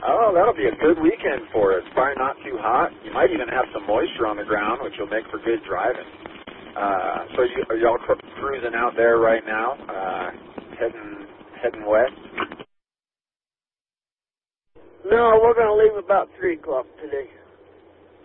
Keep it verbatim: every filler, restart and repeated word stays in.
Oh, that'll be a good weekend for us. Probably not too hot. You might even have some moisture on the ground, which will make for good driving. Uh, so you, are y'all cru- cruising out there right now, uh, heading heading west? No, we're going to leave about three o'clock today.